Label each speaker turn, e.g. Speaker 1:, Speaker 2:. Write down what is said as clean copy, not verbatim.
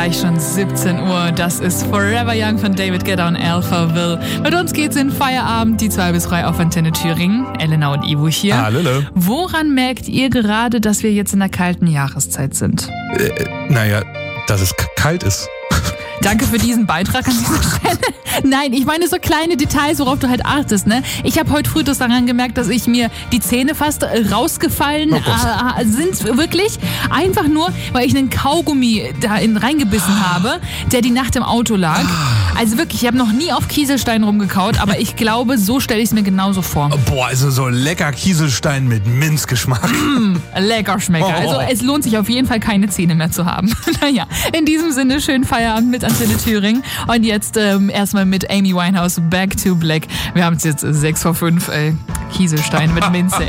Speaker 1: gleich schon 17 Uhr. Das ist Forever Young von David Guetta und Alphaville. Mit uns geht's in Feierabend, die 2 bis 3 auf Antenne Thüringen. Elena und Ivo hier.
Speaker 2: Hallo.
Speaker 1: Woran merkt ihr gerade, dass wir jetzt in der kalten Jahreszeit sind?
Speaker 2: Dass es kalt ist.
Speaker 1: Danke für diesen Beitrag an dieser Stelle. Nein, ich meine so kleine Details, worauf du halt achtest, ne? Ich habe heute früh das daran gemerkt, dass ich mir die Zähne fast rausgefallen sind, wirklich. Einfach nur, weil ich einen Kaugummi da reingebissen habe, der die Nacht im Auto lag. Also wirklich, ich habe noch nie auf Kieselstein rumgekaut, aber ich glaube, so stelle ich es mir genauso vor.
Speaker 2: Boah, also so lecker Kieselstein mit Minzgeschmack.
Speaker 1: Lecker Schmecker. Also es lohnt sich auf jeden Fall, keine Zähne mehr zu haben. Naja, in diesem Sinne, schönen Feierabend mit Antenne Thüringen. Und jetzt erstmal mit Amy Winehouse, Back to Black. Wir haben es jetzt 6 vor 5, Kieselstein mit Minze.